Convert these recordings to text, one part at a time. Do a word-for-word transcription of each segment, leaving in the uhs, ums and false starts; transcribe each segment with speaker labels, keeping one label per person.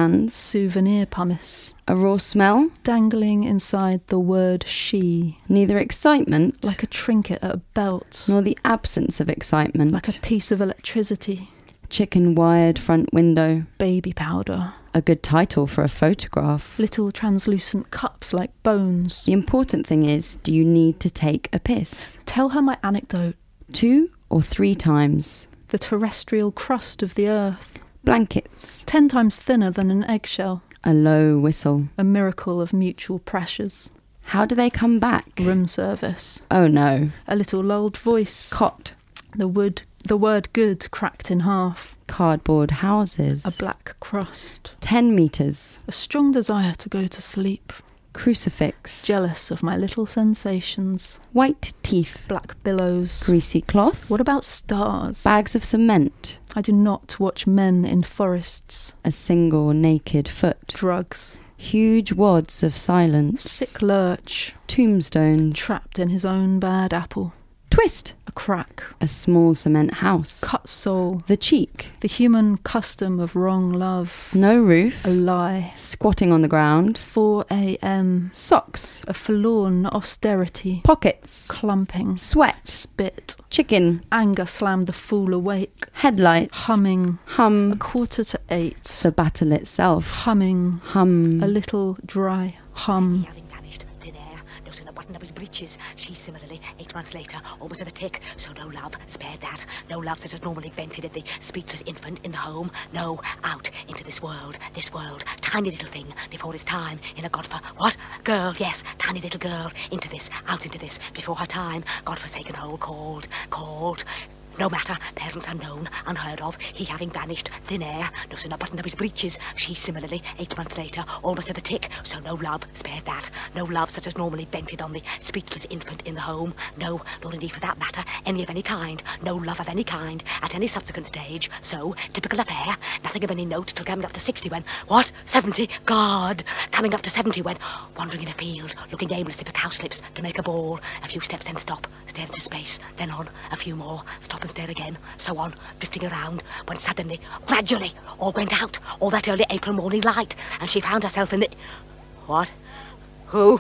Speaker 1: hands.
Speaker 2: Souvenir pumice.
Speaker 1: A raw smell.
Speaker 2: Dangling inside the word she.
Speaker 1: Neither excitement.
Speaker 2: Like a trinket at a belt.
Speaker 1: Nor the absence of excitement.
Speaker 2: Like a piece of electricity.
Speaker 1: Chicken wired front window.
Speaker 2: Baby powder.
Speaker 1: A good title for a photograph.
Speaker 2: Little translucent cups like bones.
Speaker 1: The important thing is, do you need to take a piss?
Speaker 2: Tell her my anecdote.
Speaker 1: Two or three times.
Speaker 2: The terrestrial crust of the earth.
Speaker 1: Blankets.
Speaker 2: Ten times thinner than an eggshell.
Speaker 1: A low whistle.
Speaker 2: A miracle of mutual pressures.
Speaker 1: How do they come back?
Speaker 2: Room service.
Speaker 1: Oh no.
Speaker 2: A little lulled voice.
Speaker 1: Cot.
Speaker 2: The wood, the word good cracked in half.
Speaker 1: Cardboard houses.
Speaker 2: A black crust.
Speaker 1: Ten metres.
Speaker 2: A strong desire to go to sleep.
Speaker 1: Crucifix.
Speaker 2: Jealous of my little sensations.
Speaker 1: White teeth.
Speaker 2: Black billows.
Speaker 1: Greasy cloth.
Speaker 2: What about stars?
Speaker 1: Bags of cement.
Speaker 2: I do not watch men in forests.
Speaker 1: A single naked foot.
Speaker 2: Drugs.
Speaker 1: Huge wads of silence.
Speaker 2: Sick lurch.
Speaker 1: Tombstones.
Speaker 2: Trapped in his own bad apple.
Speaker 1: Twist.
Speaker 2: A crack.
Speaker 1: A small cement house.
Speaker 2: Cut soul.
Speaker 1: The cheek.
Speaker 2: The human custom of wrong love.
Speaker 1: No roof.
Speaker 2: A lie.
Speaker 1: Squatting on the ground.
Speaker 2: four a.m.
Speaker 1: Socks.
Speaker 2: A forlorn austerity.
Speaker 1: Pockets.
Speaker 2: Clumping.
Speaker 1: Sweat.
Speaker 2: Spit.
Speaker 1: Chicken.
Speaker 2: Anger slammed the fool awake.
Speaker 1: Headlights.
Speaker 2: Humming. A
Speaker 1: Hum.
Speaker 2: quarter to eight.
Speaker 1: The battle itself.
Speaker 2: Humming.
Speaker 1: Hum.
Speaker 2: A little dry hum.
Speaker 3: Having vanished, thin air, no sooner buttoned up his breeches. She similarly, eight months later, almost at the tick. So no love, spared that. No love such as normally vented at the speechless infant in the home. No, out into this world, this world. Tiny little thing before his time in a godfor... What? Girl, yes, tiny little girl. Into this, out into this, before her time. Godforsaken hole called, called... No matter, parents unknown, unheard of, he having vanished, thin air, no sooner buttoned up his breeches, she similarly, eight months later, almost at the tick, so no love, spared that, no love such as normally vented on the speechless infant in the home, no, nor indeed for that matter, any of any kind, no love of any kind, at any subsequent stage, so, typical affair, nothing of any note till coming up to sixty when, what, seventy, God, coming up to seventy when, wandering in a field, looking aimlessly for cowslips to make a ball, a few steps then stop, stare into space, then on, a few more, stop and stare again, so on, drifting around, when suddenly, gradually, all went out, all that early April morning light, and she found herself in the... What? Who?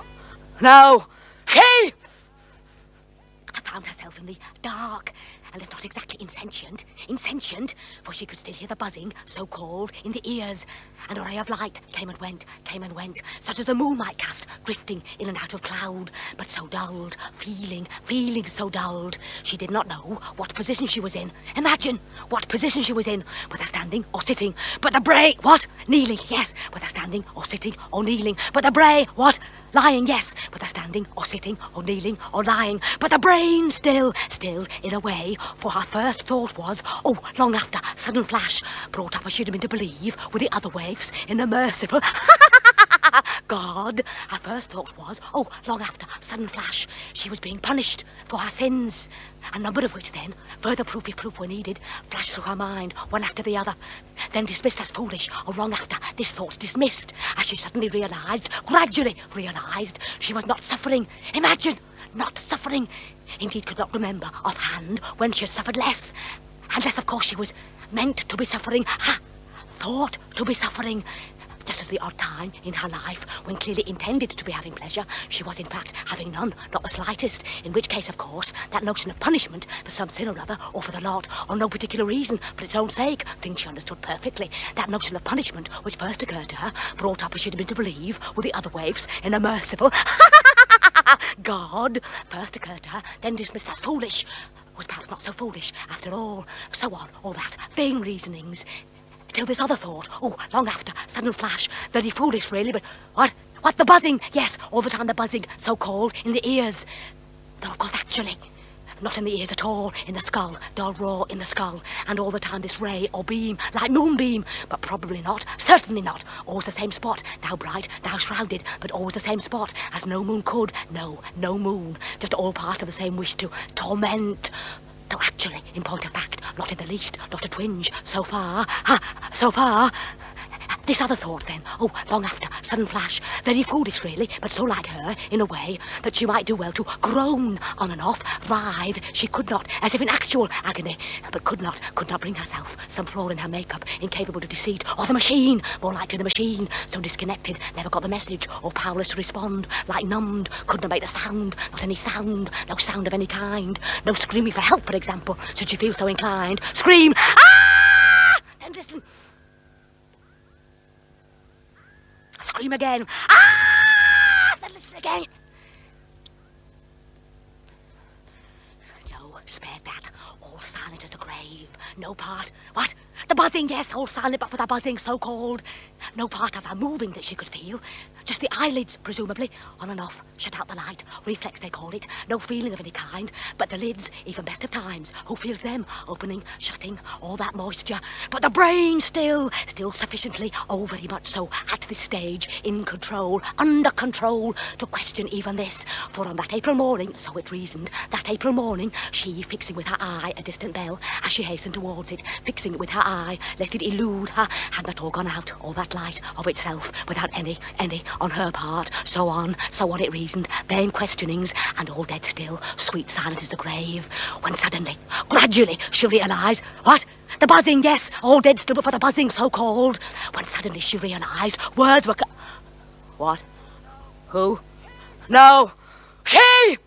Speaker 3: No! She! Found herself in the dark, and if not exactly insentient, insentient, for she could still hear the buzzing, so-called, in the ears, and a ray of light came and went, came and went, such as the moon might cast, drifting in and out of cloud, but so dulled, feeling, feeling so dulled, she did not know what position she was in. Imagine what position she was in, whether standing or sitting, but the brain, what? Kneeling, yes, whether standing or sitting or kneeling, but the brain, what? Lying, yes, whether standing or sitting or kneeling or lying, but the brain still, still, in a way, for her first thought was, oh, long after, sudden flash, brought up as she'd been to believe, with the other waves, in the merciful... God, her first thought was, oh, long after, sudden flash, she was being punished for her sins, a number of which then, further proof if proof were needed, flashed through her mind, one after the other, then dismissed as foolish, or long after, this thought dismissed, as she suddenly realised, gradually realised, she was not suffering. Imagine, not suffering. Indeed, could not remember offhand when she had suffered less, unless, of course, she was meant to be suffering, ha, thought to be suffering. Just as the odd time in her life, when clearly intended to be having pleasure, she was in fact having none, not the slightest, in which case, of course, that notion of punishment for some sin or other, or for the lot, or no particular reason, for its own sake, things she understood perfectly, that notion of punishment, which first occurred to her, brought up as she'd been to believe, with the other waves, in a merciful... God, first occurred to her, then dismissed as foolish, was perhaps not so foolish, after all, so on, all that, vain reasonings... Till this other thought, oh, long after, sudden flash, very foolish really, but what? What, the buzzing? Yes, all the time the buzzing, so-called, in the ears. Though, of course, actually, not in the ears at all, in the skull, dull raw in the skull, and all the time this ray or beam, like moonbeam, but probably not, certainly not, always the same spot, now bright, now shrouded, but always the same spot, as no moon could, no, no moon, just all part of the same wish to torment. Though actually, in point of fact, not in the least, not a twinge, so far, ha, so far. This other thought then, oh, long after, sudden flash, very foolish really, but so like her, in a way, that she might do well to groan on and off, writhe, she could not, as if in actual agony, but could not, could not bring herself, some flaw in her makeup, incapable of deceit, or the machine, more likely the machine, so disconnected, never got the message, or powerless to respond, like numbed, could not make the sound, not any sound, no sound of any kind, no screaming for help, for example, should she feel so inclined, scream, ah! Then listen. Scream again. Ah! Then listen again. No, spared that. All silent as the grave. No part. What? The buzzing, yes, all silent, but for the buzzing, so-called. No part of her moving that she could feel. Just the eyelids, presumably, on and off, shut out the light. Reflex, they call it. No feeling of any kind. But the lids, even best of times. Who feels them? Opening, shutting, all that moisture. But the brain still, still sufficiently, oh, very much so, at this stage, in control, under control, to question even this. For on that April morning, so it reasoned, that April morning, she, fixing with her eye a distant bell, as she hastened towards it, fixing it with her eye, lest it elude her, had not all gone out, all that light of itself, without any, any, on her part, so on, so on it reasoned, vain questionings, and all dead still, sweet silent as the grave, when suddenly, gradually, she realised, what? The buzzing, yes, all dead still, but for the buzzing so-called, when suddenly she realised, words were co- What? Who? No! She!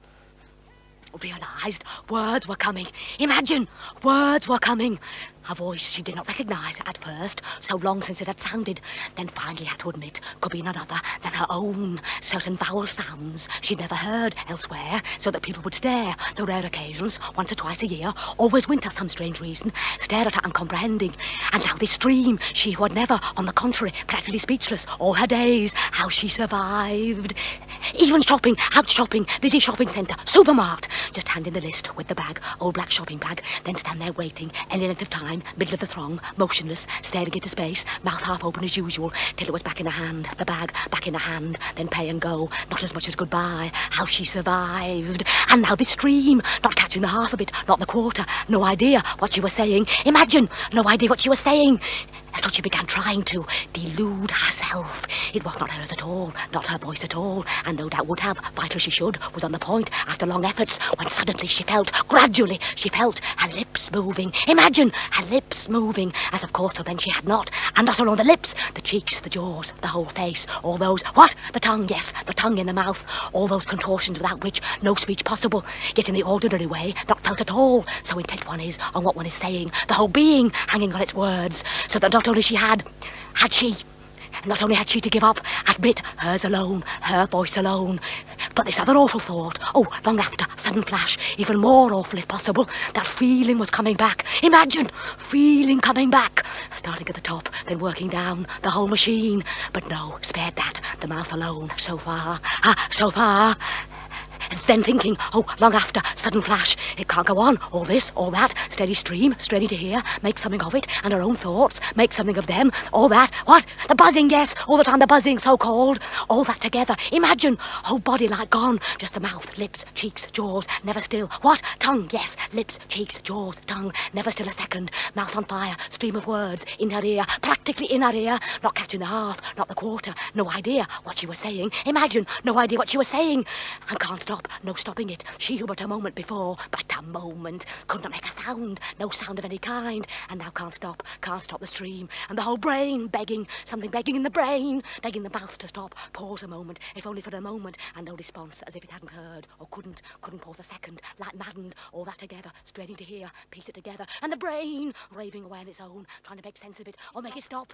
Speaker 3: Realised words were coming. Imagine, words were coming. A voice she did not recognise at first, so long since it had sounded, then finally had to admit could be none other than her own. Certain vowel sounds she'd never heard elsewhere, so that people would stare, though rare occasions, once or twice a year, always winter some strange reason, stare at her uncomprehending. And now this dream, she who had never, on the contrary, practically speechless all her days, how she survived. Even shopping, out shopping, busy shopping centre, supermarket, just hand in the list with the bag, old black shopping bag, then stand there waiting, any length of time, middle of the throng, motionless, staring into space, mouth half open as usual, till it was back in her hand, the bag back in her hand, then pay and go, not as much as goodbye, how she survived. And now this dream, not catching the half of it, not the quarter, no idea what she was saying, imagine, no idea what she was saying, until she began trying to delude herself. It was not hers at all, not her voice at all, and no doubt would have, vital she should, was on the point, after long efforts, when suddenly she felt, gradually, she felt her lips moving. Imagine, her lips moving, as of course till then she had not, and not alone the lips, the cheeks, the jaws, the whole face, all those, what? The tongue, yes, the tongue in the mouth, all those contortions without which no speech possible, yet in the ordinary way, not felt at all, so intent one is on what one is saying, the whole being hanging on its words, so that not only she had, had she, not only had she to give up, admit hers alone, her voice alone, but this other awful thought, oh, long after, sudden flash, even more awful if possible, that feeling was coming back. Imagine, feeling coming back, starting at the top, then working down, the whole machine. But no, spared that, the mouth alone, so far, ah, so far. And then thinking, oh, long after, sudden flash, it can't go on, all this, all that, steady stream, straining to hear, make something of it, and her own thoughts, make something of them, all that, what? The buzzing, yes, all the time the buzzing, so-called, all that together, imagine, whole body like gone, just the mouth, lips, cheeks, jaws, never still, what? Tongue, yes, lips, cheeks, jaws, tongue, never still a second, mouth on fire, stream of words, in her ear, practically in her ear, not catching the half, not the quarter, no idea what she was saying, imagine, no idea what she was saying, and can't stop. No stopping it. She who but a moment before, but a moment, could not make a sound, no sound of any kind, and now can't stop, can't stop the stream, and the whole brain begging, something begging in the brain, begging the mouth to stop, pause a moment, if only for a moment, and no response, as if it hadn't heard, or couldn't, couldn't pause a second, like maddened, all that together, straining to hear, piece it together, and the brain raving away on its own, trying to make sense of it, or make it stop.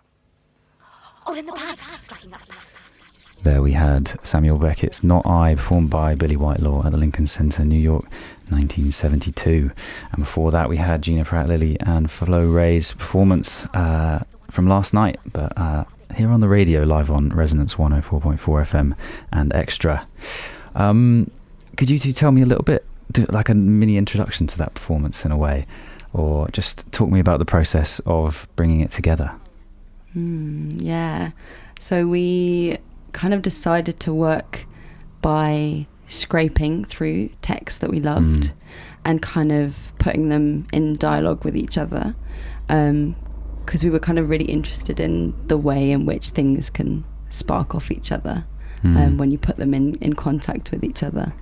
Speaker 3: Or in the past, striking at the past.
Speaker 4: There we had Samuel Beckett's Not I, performed by Billy Whitelaw at the Lincoln Center, New York, nineteen seventy-two. And before that we had Gina Pratt-Lilly and Flo Ray's performance uh, from last night, but uh, here on the radio, live on Resonance one oh four point four F M and Extra. Um, could you two tell me a little bit, do like a mini introduction to that performance in a way, or just talk me about the process of bringing it together?
Speaker 1: Mm, yeah, so we kind of decided to work by scraping through texts that we loved mm. and kind of putting them in dialogue with each other. Um, because we were kind of really interested in the way in which things can spark off each other
Speaker 4: Mm.
Speaker 1: um, when you put them in, in contact with each other.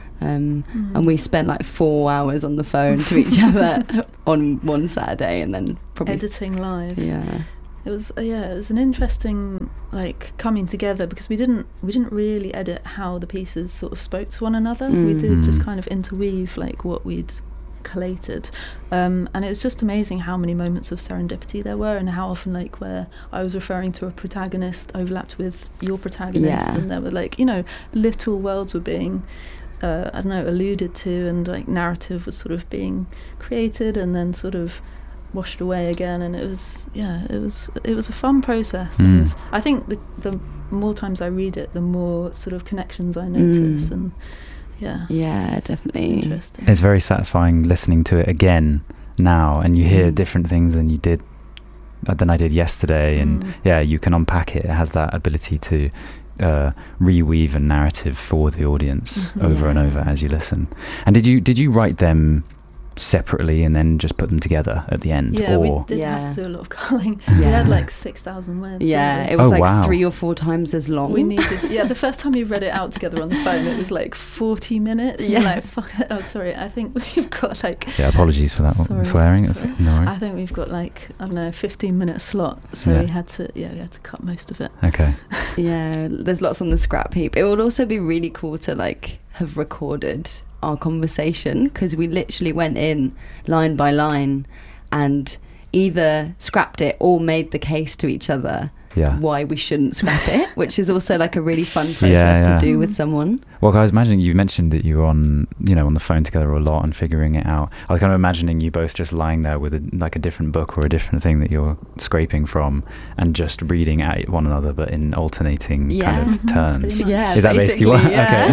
Speaker 1: Um,
Speaker 2: Mm.
Speaker 1: And we spent like four hours on the phone to each other on one Saturday, and then probably
Speaker 2: Editing live.
Speaker 1: yeah,
Speaker 2: It was uh, yeah, it was an interesting like coming together, because we didn't we didn't really edit how the pieces sort of spoke to one another. We
Speaker 1: Mm.
Speaker 2: did just
Speaker 4: Mm.
Speaker 2: kind of interweave like what we'd collated, um, and it was just amazing how many moments of serendipity there were, and how often like where I was referring to a protagonist overlapped with your protagonist,
Speaker 1: Yeah.
Speaker 2: and there were like, you know, little worlds were being uh, I don't know, alluded to, and like narrative was sort of being created and then sort of washed away again, and it was yeah it was it was a fun process.
Speaker 4: Mm.
Speaker 2: And I think the the more times I read it, the more sort of connections I notice.
Speaker 1: Mm.
Speaker 2: And yeah
Speaker 1: yeah,
Speaker 2: it's,
Speaker 1: definitely.
Speaker 2: it's interesting.
Speaker 4: It's very satisfying listening to it again now, and you hear
Speaker 1: Mm.
Speaker 4: different things than you did uh, than I did yesterday, and
Speaker 2: Mm.
Speaker 4: yeah, you can unpack it. It has that ability to uh, reweave a narrative for the audience
Speaker 2: Mhm.
Speaker 4: over and
Speaker 1: Yeah.
Speaker 4: over as you listen. And did you did you write them separately and then just put them together at the end?
Speaker 2: Yeah,
Speaker 4: or
Speaker 2: we did
Speaker 1: Yeah.
Speaker 2: have to do a lot of culling. We
Speaker 1: Yeah.
Speaker 2: had like six thousand words.
Speaker 1: Yeah,
Speaker 2: didn't
Speaker 1: it
Speaker 2: we?
Speaker 1: was
Speaker 4: Oh,
Speaker 1: like
Speaker 4: wow.
Speaker 1: three or four times as long.
Speaker 2: We needed, yeah. The first time we read it out together on the phone, it was like forty minutes.
Speaker 1: Yeah.
Speaker 2: And we're like, fuck. it. Oh, sorry. I think we've got like.
Speaker 4: yeah, apologies for that
Speaker 2: Sorry,
Speaker 4: swearing. It's,
Speaker 2: sorry.
Speaker 4: no
Speaker 2: I
Speaker 4: worries.
Speaker 2: think we've got like I don't know, fifteen minute slot. So
Speaker 4: Yeah.
Speaker 2: we had to, yeah, we had to cut most of it.
Speaker 4: Okay.
Speaker 1: Yeah, there's lots on the scrap heap. It would also be really cool to like have recorded our conversation, because we literally went in line by line and either scrapped it or made the case to each other
Speaker 4: Yeah.
Speaker 1: why we shouldn't scrap it, which is also like a really fun process
Speaker 4: Yeah, yeah.
Speaker 1: to do with someone.
Speaker 4: Well, I was imagining, you mentioned that you were on, you know, on the phone together a lot and figuring it out. I was kind of imagining you both just lying there with a, like a different book or a different thing that you're scraping from, and just reading at one another, but in alternating
Speaker 1: Yeah.
Speaker 4: kind of
Speaker 2: Mhm,
Speaker 4: turns.
Speaker 2: pretty much.
Speaker 1: Yeah,
Speaker 4: Is that basically what?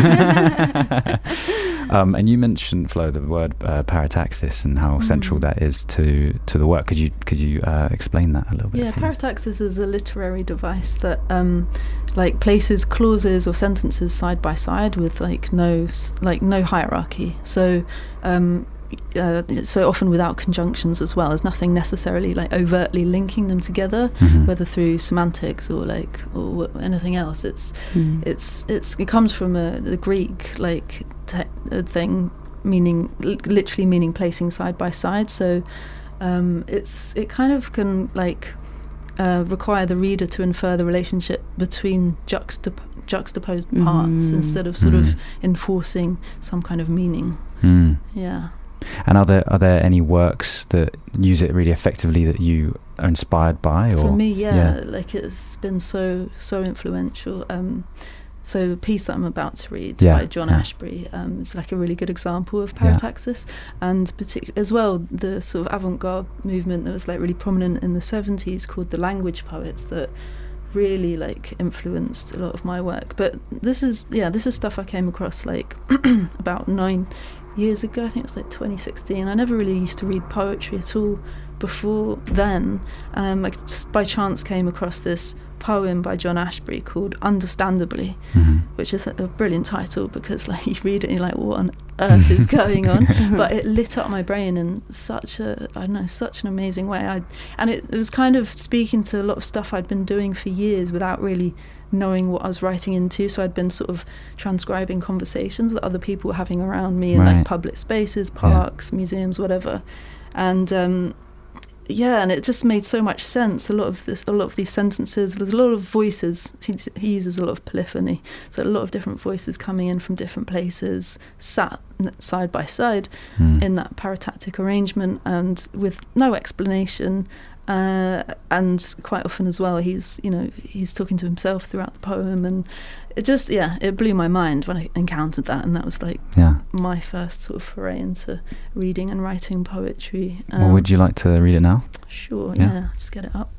Speaker 1: yeah.
Speaker 4: Okay. um, and you mentioned, Flo, the word uh, parataxis and how central
Speaker 2: Mm.
Speaker 4: that is to to the work. Could you could you uh, explain that a little bit?
Speaker 2: Yeah,
Speaker 4: please?
Speaker 2: parataxis is a literary device that um, like places clauses or sentences side by side with like no s- like no hierarchy. So um, uh, so often without conjunctions as well. There's nothing necessarily like overtly linking them together,
Speaker 4: Mhm.
Speaker 2: whether through semantics or like or wh- anything else. It's
Speaker 1: Mm.
Speaker 2: it's it's it comes from a, the Greek like te- uh, thing, meaning li- literally meaning placing side by side. So um, it's it kind of can like uh, require the reader to infer the relationship between juxtap- juxtaposed parts
Speaker 1: Mhm.
Speaker 2: instead of sort
Speaker 4: Mhm.
Speaker 2: of enforcing some kind of meaning.
Speaker 4: Mm.
Speaker 2: Yeah.
Speaker 4: And are there are there any works that use it really effectively that you are inspired by? Or
Speaker 2: For me, yeah,
Speaker 4: yeah.
Speaker 2: like it's been so so influential. Um, so a piece that I'm about to read
Speaker 4: Yeah,
Speaker 2: by John
Speaker 4: yeah.
Speaker 2: Ashbery, um, it's like a really good example of
Speaker 4: Yeah.
Speaker 2: parataxis, and particularly as well the sort of avant-garde movement that was like really prominent in the seventies called the language poets that really like influenced a lot of my work. But this is yeah, this is stuff I came across like about nine years ago. I think it was like twenty sixteen. I never really used to read poetry at all before then. Um, I just by chance came across this poem by John Ashbery called Understandably,
Speaker 4: Mhm.
Speaker 2: which is a, a brilliant title because like you read it and you're like, what on earth is going on? But it lit up my brain in such a I don't know such an amazing way. I and it, it was kind of speaking to a lot of stuff I'd been doing for years without really knowing what I was writing into. So I'd been sort of transcribing conversations that other people were having around me in
Speaker 4: Right.
Speaker 2: like public spaces, parks, museums, whatever. And um yeah, and it just made so much sense. A lot of this, a lot of these sentences. There's a lot of voices. He, he uses a lot of polyphony, so a lot of different voices coming in from different places, sat n- side by side
Speaker 4: Mm.
Speaker 2: in that paratactic arrangement, and with no explanation. Uh, and quite often as well, he's you know he's talking to himself throughout the poem, and it just yeah, it blew my mind when I encountered that, and that was like
Speaker 4: Yeah.
Speaker 2: my first sort of foray into reading and writing poetry.
Speaker 4: Well, would you like to read it now?
Speaker 2: Sure,
Speaker 4: Yeah.
Speaker 2: yeah. Just get it up.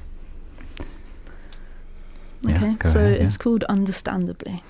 Speaker 4: Yeah,
Speaker 2: Okay,
Speaker 4: go
Speaker 2: so
Speaker 4: ahead, yeah.
Speaker 2: it's called Understandably.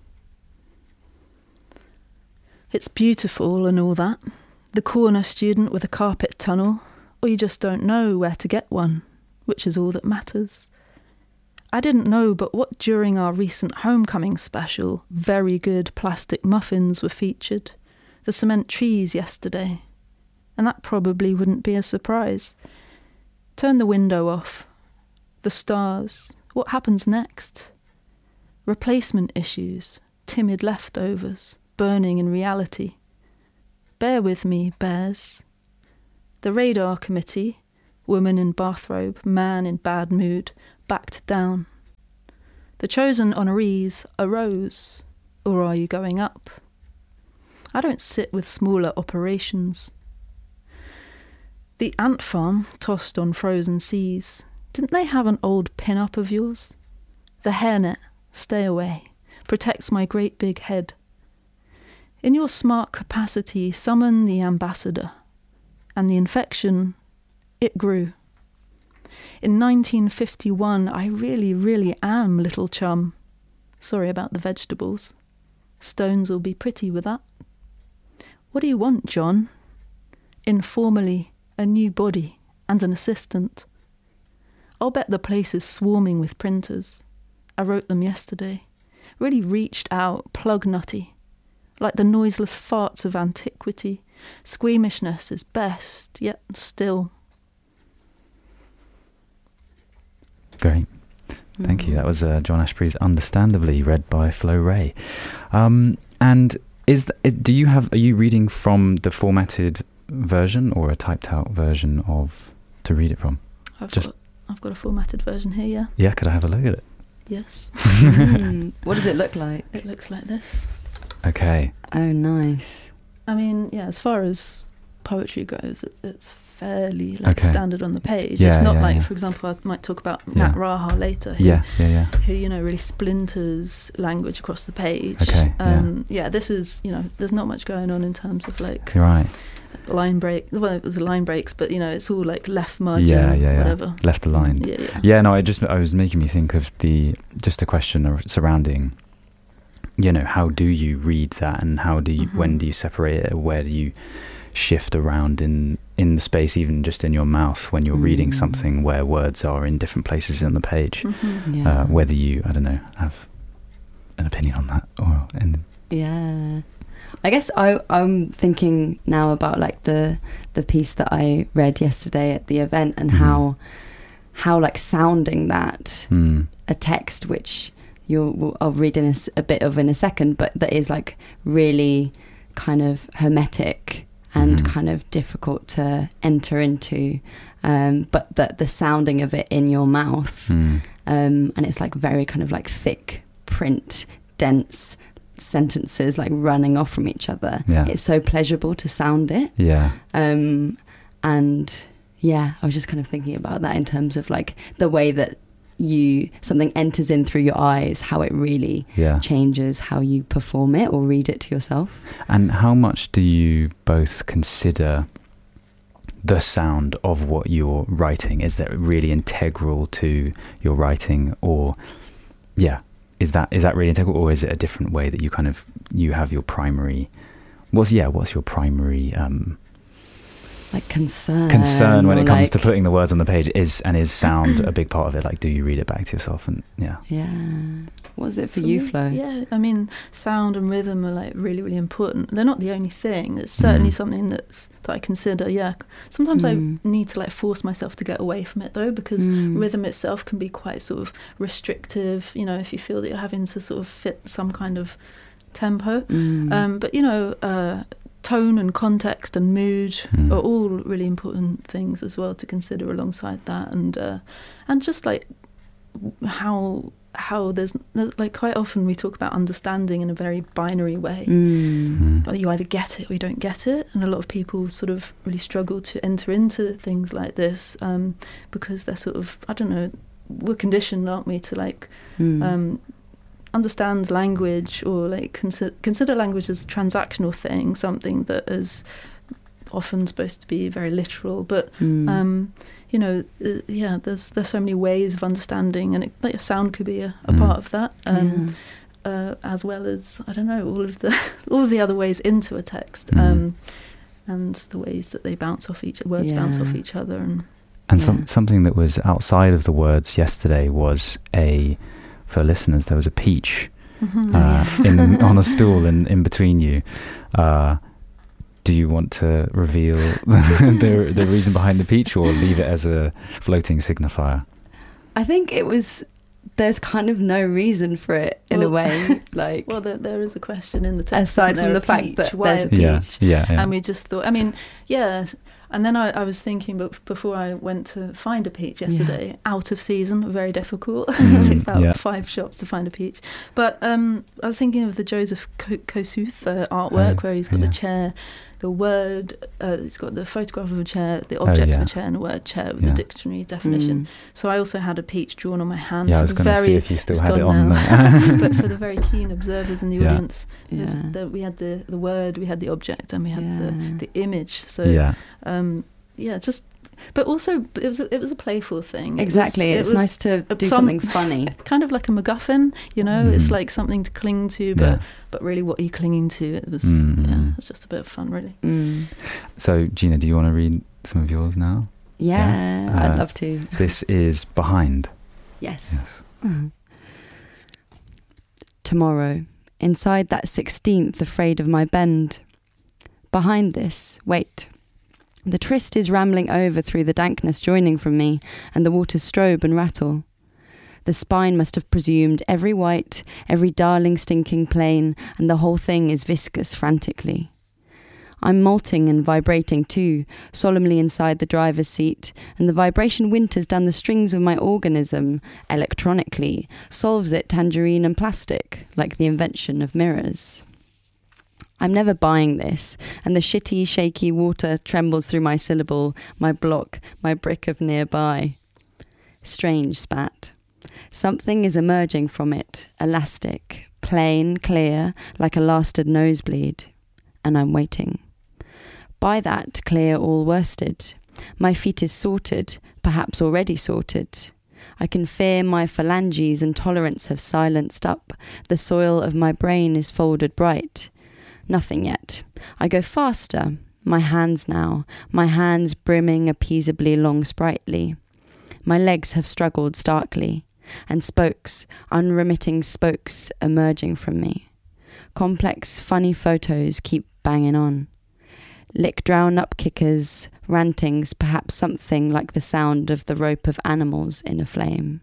Speaker 2: It's beautiful and all that. The corner student with a carpet tunnel, or you just don't know where to get one, which is all that matters. I didn't know but what during our recent homecoming special, very good plastic muffins were featured. The cement trees yesterday. And that probably wouldn't be a surprise. Turn the window off. The stars. What happens next? Replacement issues. Timid leftovers. Burning in reality. Bear with me, bears. The radar committee. Woman in bathrobe. Man in bad mood. Backed down. The chosen honorees arose. Or are you going up? I don't sit with smaller operations. The ant farm tossed on frozen seas. Didn't they have an old pin-up of yours? The hairnet, stay away, protects my great big head. In your smart capacity, summon the ambassador. And the infection, it grew. In nineteen fifty-one, I really, really am little chum. Sorry about the vegetables. Stones will be pretty with that. What do you want, John? Informally, a new body and an assistant. I'll bet the place is swarming with printers. I wrote them yesterday. Really reached out, plug nutty. Like the noiseless farts of antiquity. Squeamishness is best, yet still.
Speaker 4: Great. Thank you. That was uh, John Ashbery's Understandably, read by Flo Ray. Um, and is, th- is do you have? Are you reading from the formatted version or a typed out version of to read it from?
Speaker 2: I've
Speaker 4: Just
Speaker 2: got I've got a formatted version here. Yeah.
Speaker 4: Yeah. Could I have a look at it?
Speaker 2: Yes.
Speaker 1: Mm, what does it look like?
Speaker 2: It looks like this.
Speaker 4: Okay.
Speaker 1: Oh, nice.
Speaker 2: I mean, yeah. As far as poetry goes, it, it's fairly like
Speaker 4: Okay.
Speaker 2: standard on the page.
Speaker 4: Yeah,
Speaker 2: it's not
Speaker 4: yeah,
Speaker 2: like,
Speaker 4: yeah.
Speaker 2: for example, I might talk about
Speaker 4: Yeah.
Speaker 2: Nat Raha later. Who,
Speaker 4: Yeah. Yeah. Yeah.
Speaker 2: Who you know really splinters language across the page.
Speaker 4: Okay, yeah.
Speaker 2: Um, yeah. This is you know there's not much going on in terms of like
Speaker 4: You're right.
Speaker 2: line break. Well, there's a line breaks, but you know it's all like left margin,
Speaker 4: Yeah. Yeah. Yeah.
Speaker 2: whatever.
Speaker 4: Left aligned.
Speaker 2: Yeah. Yeah.
Speaker 4: Yeah, no, I just I was making me think of the just a question ar- surrounding, you know, how do you read that, and how do you
Speaker 2: Mhm.
Speaker 4: when do you separate it? Where do you shift around in in the space, even just in your mouth when you're reading
Speaker 1: Mm.
Speaker 4: something where words are in different places on the page?
Speaker 2: Mhm.
Speaker 1: Yeah.
Speaker 4: Uh, whether you I don't know have an opinion on that or and
Speaker 1: Yeah. I guess I, I'm thinking now about like the the piece that I read yesterday at the event and
Speaker 4: Mhm.
Speaker 1: how how like sounding that
Speaker 4: mm,
Speaker 1: a text which you'll will- I'll read in a, s- a bit of in a second, but that is like really kind of hermetic and
Speaker 4: Mhm.
Speaker 1: kind of difficult to enter into, um, but that the sounding of it in your mouth,
Speaker 4: mm,
Speaker 1: um, and it's like very kind of like thick print, dense sentences like running off from each other.
Speaker 4: Yeah.
Speaker 1: It's so pleasurable to sound it.
Speaker 4: yeah
Speaker 1: Um, and yeah, I was just kind of thinking about that in terms of like the way that you something enters in through your eyes, how it really
Speaker 4: yeah
Speaker 1: changes how you perform it or read it to yourself.
Speaker 4: And how much do you both consider the sound of what you're writing? Is that really integral to your writing, or yeah, is that is that really integral, or is it a different way that you kind of you have your primary? What's yeah? What's your primary um,
Speaker 1: Like concern.
Speaker 4: concern when
Speaker 1: or
Speaker 4: it comes
Speaker 1: like,
Speaker 4: to putting the words on the page? Is and is sound a big part of it? Like, do you read it back to yourself? And yeah,
Speaker 1: Yeah. What was it for,
Speaker 2: For
Speaker 1: you,
Speaker 2: me,
Speaker 1: Flo?
Speaker 2: Yeah, I mean, sound and rhythm are like really, really important. They're not the only thing. It's certainly
Speaker 4: Mm.
Speaker 2: something that's that I consider. Yeah, sometimes
Speaker 1: Mm.
Speaker 2: I need to like force myself to get away from it though, because
Speaker 1: Mm.
Speaker 2: rhythm itself can be quite sort of restrictive. You know, if you feel that you're having to sort of fit some kind of tempo.
Speaker 1: Mm.
Speaker 2: Um, but you know, uh, tone and context and mood
Speaker 4: Mm.
Speaker 2: are all really important things as well to consider alongside that, and uh, and just like how how there's, there's like quite often we talk about understanding in a very binary way.
Speaker 1: Mm.
Speaker 4: Mm.
Speaker 2: Or you either get it or you don't get it, and a lot of people sort of really struggle to enter into things like this um, because they're sort of, I don't know, we're conditioned, aren't we, to like
Speaker 1: Mm.
Speaker 2: um, understand language, or like consider, consider language as a transactional thing, something that is often supposed to be very literal, but
Speaker 1: Mm.
Speaker 2: um, you know, uh, yeah, there's there's so many ways of understanding, and it, like a sound could be a, a
Speaker 4: Mm.
Speaker 2: part of that, um, uh, as well as I don't know all of the all of the other ways into a text,
Speaker 4: Mm.
Speaker 2: um, and the ways that they bounce off each words bounce
Speaker 1: Yeah.
Speaker 2: off each other, and
Speaker 4: And
Speaker 1: Yeah.
Speaker 4: some something that was outside of the words yesterday was a, for listeners, there was a peach
Speaker 2: Mhm.
Speaker 4: uh, in on a stool in, in between you. Uh, Do you want to reveal the the reason behind the peach, or leave it as a floating signifier?
Speaker 1: I think it was. There's kind of no reason for it in
Speaker 2: well,
Speaker 1: a way. Like,
Speaker 2: well, there, there is a question in the text.
Speaker 1: Aside
Speaker 2: isn't
Speaker 1: from
Speaker 2: there,
Speaker 1: the
Speaker 2: a
Speaker 1: fact
Speaker 2: peach?
Speaker 1: that
Speaker 2: Why
Speaker 1: there's
Speaker 2: a
Speaker 1: a
Speaker 2: peach?
Speaker 4: Yeah, yeah, yeah.
Speaker 2: And we just thought. I mean, yeah. And then I, I was thinking, but before I went to find a peach yesterday, yeah. out of season, very difficult.
Speaker 4: Mm,
Speaker 2: it took about
Speaker 4: yeah.
Speaker 2: five shops to find a peach. But um, I was thinking of the Joseph Kosuth uh, artwork,
Speaker 4: oh,
Speaker 2: where he's got
Speaker 4: yeah.
Speaker 2: the chair, the word, uh, he's got the photograph of a chair, the object
Speaker 4: oh, yeah.
Speaker 2: of a chair, and the word chair with
Speaker 4: yeah.
Speaker 2: the dictionary definition.
Speaker 1: Mm.
Speaker 2: So I also had a peach drawn on my hand.
Speaker 4: Yeah,
Speaker 2: for
Speaker 4: I was
Speaker 2: the
Speaker 4: going to
Speaker 2: very,
Speaker 4: see if you still
Speaker 2: it's
Speaker 4: had it
Speaker 2: gone
Speaker 4: on
Speaker 2: now.
Speaker 4: there.
Speaker 2: But for the very keen observers in the
Speaker 4: Yeah.
Speaker 2: audience, it was
Speaker 1: Yeah.
Speaker 2: the, we had the, the word, we had the object, and we had
Speaker 1: Yeah.
Speaker 2: the, the image. So
Speaker 4: yeah.
Speaker 2: um, yeah, just, but also it was a, it was a playful thing. It
Speaker 1: exactly.
Speaker 2: was,
Speaker 1: It's
Speaker 2: it was
Speaker 1: nice to
Speaker 2: a-
Speaker 1: do
Speaker 2: some-
Speaker 1: something funny.
Speaker 2: kind of like a MacGuffin, you know. It's
Speaker 4: Mhm.
Speaker 2: like something to cling to, but
Speaker 4: Yeah.
Speaker 2: but really, what are you clinging to? It was
Speaker 4: Mhm.
Speaker 2: yeah, it was just a bit of fun, really.
Speaker 1: Mm.
Speaker 4: So, Gina, do you want to read some of yours now?
Speaker 1: Yeah,
Speaker 4: Yeah.
Speaker 1: I'd
Speaker 4: Uh,
Speaker 1: love to.
Speaker 4: This is Behind.
Speaker 1: Yes.
Speaker 4: Yes.
Speaker 1: Mhm. Tomorrow, inside that sixteenth, afraid of my bend. Behind this, wait. The tryst is rambling over through the dankness joining from me, and the waters strobe and rattle. The spine must have presumed every white, every darling stinking plain, and the whole thing is viscous frantically. I'm molting and vibrating too, solemnly inside the driver's seat, and the vibration winters down the strings of my organism, electronically, solves it tangerine and plastic, like the invention of mirrors. I'm never buying this, and the shitty, shaky water trembles through my syllable, my block, my brick of nearby. Strange spat. Something is emerging from it, elastic, plain, clear, like a lasted nosebleed. And I'm waiting. By that, clear all worsted. My feet is sorted, perhaps already sorted. I can fear my phalanges and tolerance have silenced up. The soil of my brain is folded bright. Nothing yet. I go faster. My hands now, my hands brimming appeasably long sprightly. My legs have struggled starkly, and spokes, unremitting spokes, emerging from me. Complex, funny photos keep banging on. Lick drown up kickers, rantings, perhaps something like the sound of the rope of animals in a flame.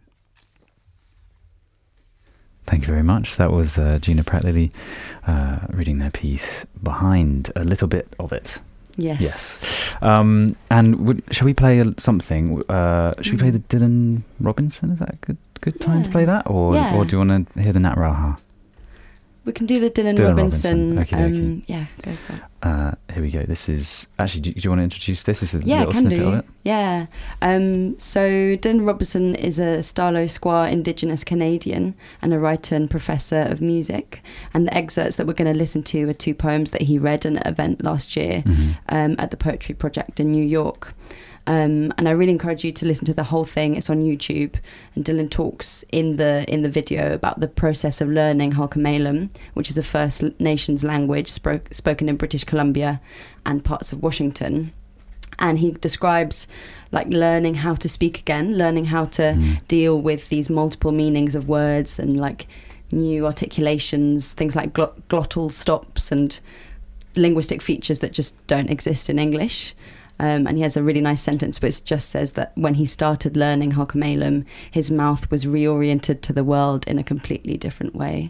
Speaker 4: Thank you very much. That was uh, Gina Pratt-Lilly uh, reading their piece Behind, a little bit of it.
Speaker 1: Yes.
Speaker 4: Yes. Um, and would, shall we play a, something? Uh, should we play the Dylan Robinson? Is that a good good time to
Speaker 1: Yeah.
Speaker 4: play that? Or
Speaker 1: Yeah.
Speaker 4: or do you want to hear the Nat Raha?
Speaker 1: We can do the Dylan,
Speaker 4: Dylan
Speaker 1: Robinson.
Speaker 4: Robinson, okey-dokey.
Speaker 1: Um, yeah, go for it.
Speaker 4: Uh, here we go. This is... Actually, do, do you want to introduce this? This is a
Speaker 1: Yeah,
Speaker 4: little
Speaker 1: can
Speaker 4: snippet
Speaker 1: do.
Speaker 4: of it.
Speaker 1: Yeah. Um, so Dylan Robinson is a Starlo Squaw Indigenous Canadian and a writer and professor of music. And the excerpts that we're going to listen to are two poems that he read in an event last year
Speaker 4: Mhm.
Speaker 1: um, at the Poetry Project in New York. Um, and I really encourage you to listen to the whole thing. It's on YouTube, and Dylan talks in the in the video about the process of learning Halkomelem, which is a First Nations language spoke, spoken in British Columbia and parts of Washington. And he describes like learning how to speak again, learning how to
Speaker 4: Mm.
Speaker 1: deal with these multiple meanings of words and like new articulations, things like gl- glottal stops and linguistic features that just don't exist in English. Um, and he has a really nice sentence which just says that when he started learning Halkomelem, his mouth was reoriented to the world in a completely different way.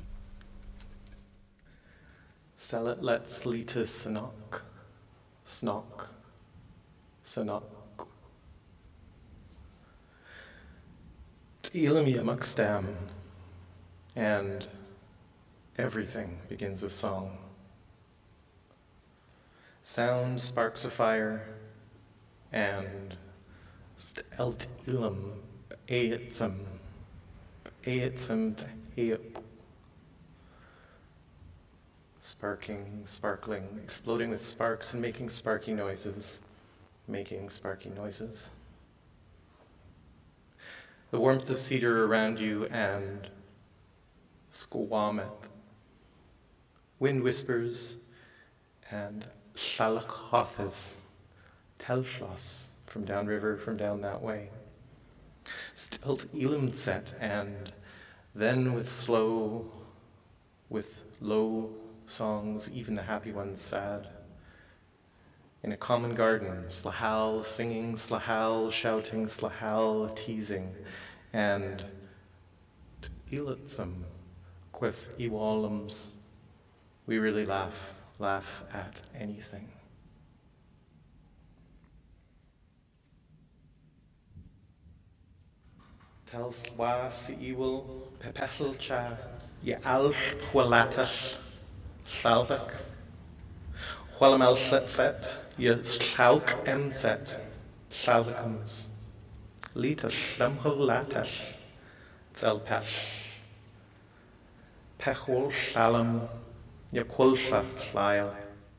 Speaker 5: Selet let slita sanok, snok, sanok. T'elam yamukstam, and everything begins with song. Sound sparks a fire, and stelt ilam aetsum, aetsum teheuk. Sparking, sparkling, exploding with sparks and making sparky noises, making sparky noises. The warmth of cedar around you and squameth. Wind whispers and shalakothes, telshlos from downriver, from down that way. Stilt elam set, and then with slow, with low songs, even the happy ones sad, in a common garden, slahal, singing, slahal, shouting, slahal, teasing, and ilatsum, quis iwalums. We really laugh, laugh at anything. Tel swa si iwal, pepeshel cha, ye alf hualatash, shalvak, hualamel set, ye shalk emset, shalvakums, litash lamholatash, zelpash, pechol shalam, ye kulsha shlail.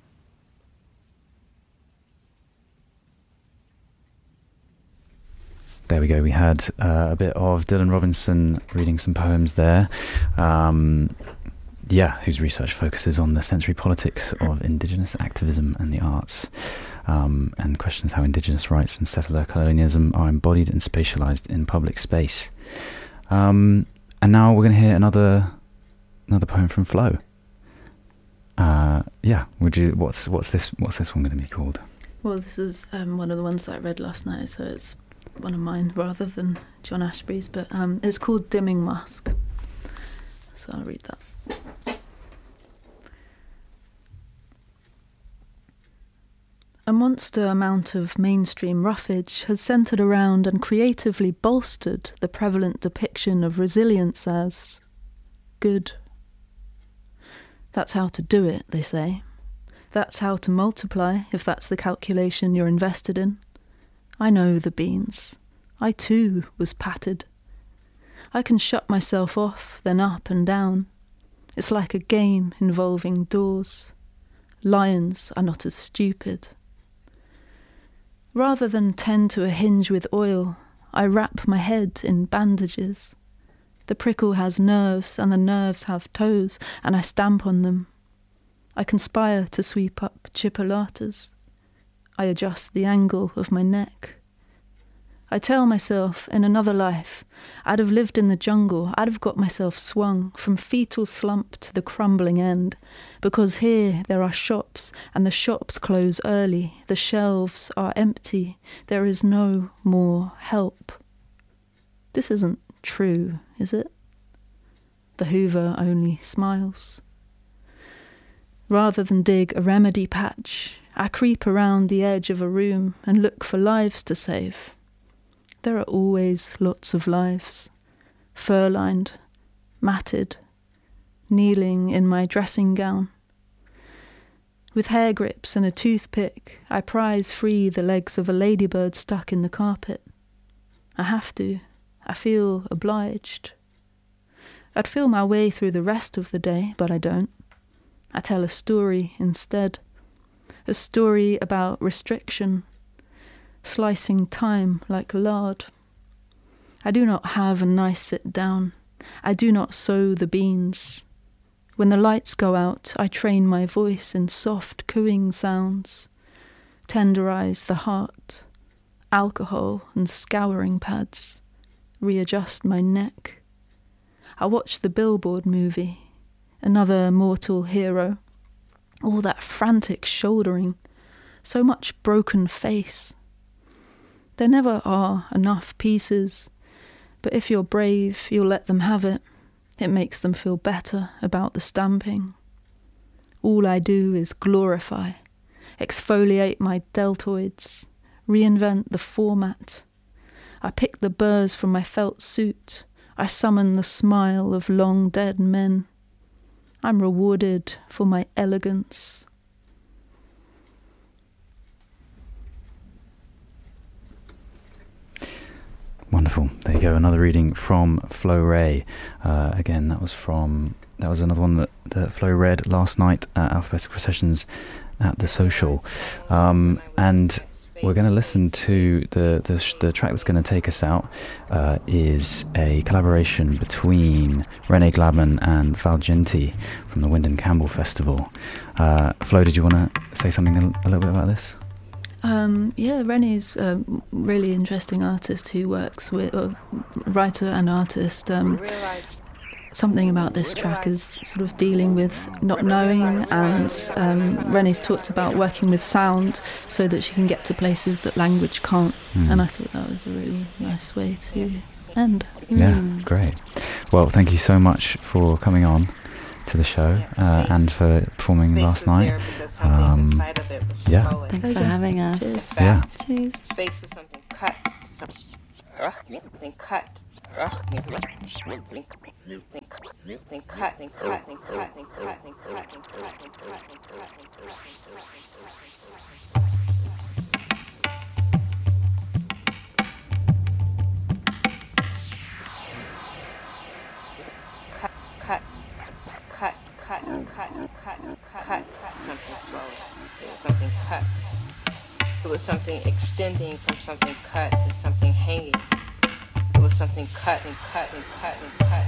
Speaker 4: There we go. We had uh, a bit of Dylan Robinson reading some poems there. Um, yeah, whose research focuses on the sensory politics of Indigenous activism and the arts, um, and questions how Indigenous rights and settler colonialism are embodied and spatialised in public space. Um, and now we're going to hear another another poem from Flo. Uh, yeah, would you? What's what's this? What's this one going to be called?
Speaker 2: Well, this is um, one of the ones that I read last night, so it's one of mine rather than John Ashbery's, but um, it's called Dimming Mask. So I'll read that. A monster amount of mainstream roughage has centred around and creatively bolstered the prevalent depiction of resilience as good. That's how to do it, they say. That's how to multiply, if that's the calculation you're invested in. I know the beans. I too was patted. I can shut myself off, then up and down. It's like a game involving doors. Lions are not as stupid. Rather than tend to a hinge with oil, I wrap my head in bandages. The prickle has nerves, and the nerves have toes, and I stamp on them. I conspire to sweep up chipolatas. I adjust the angle of my neck. I tell myself, in another life, I'd have lived in the jungle, I'd have got myself swung from fetal slump to the crumbling end, because here there are shops, and the shops close early, the shelves are empty, there is no more help. This isn't true, is it? The Hoover only smiles. Rather than dig a remedy patch, I creep around the edge of a room and look for lives to save. There are always lots of lives, fur-lined, matted, kneeling in my dressing gown. With hair grips and a toothpick, I prise free the legs of a ladybird stuck in the carpet. I have to. I feel obliged. I'd feel my way through the rest of the day, but I don't. I tell a story instead. A story about restriction, slicing time like lard. I do not have a nice sit down. I do not sow the beans. When the lights go out, I train my voice in soft cooing sounds, tenderize the heart, alcohol and scouring pads, readjust my neck. I watch the Billboard movie, another mortal hero. All that frantic shouldering, so much broken face. There never are enough pieces, but if you're brave, you'll let them have it. It makes them feel better about the stamping. All I do is glorify, exfoliate my deltoids, reinvent the format. I pick the burrs from my felt suit. I summon the smile of long dead men. I'm rewarded for my elegance.
Speaker 4: Wonderful. There you go. Another reading from Flo Ray. Uh, again, that was from that was another one that, that Flo read last night at Alphabetical Sessions at the Social, um, and we're going to listen to the the, sh- the track that's going to take us out. Uh, is a collaboration between Renee Glabman and Val Genti from the Wyndham Campbell Festival. Uh, Flo, did you want to say something a, a little bit about this?
Speaker 2: Um, yeah, Renee's a really interesting artist who works with, uh, writer and artist. Um, something about this track is sort of dealing with not knowing, and um, René's talked about working with sound so that she can get to places that language can't,
Speaker 4: Mm.
Speaker 2: and I thought that was a really nice way to end.
Speaker 4: Yeah,
Speaker 1: Mm.
Speaker 4: great. Well, thank you so much for coming on to the show uh, and for performing last night. Um, yeah.
Speaker 1: Thanks for
Speaker 2: Okay.
Speaker 1: having us.
Speaker 2: Cheers.
Speaker 4: Yeah.
Speaker 1: Cheers.
Speaker 6: Space was something cut, something something cut, something cut, something cut, something cut, something cut, something cut, something cut, something cut, something cut, something cut, something cut, cut, cut, cut, cut, cut, cut, something flowing. It was something cut. It was something extending from something cut to something hanging. It was something cut and cut and cut and cut.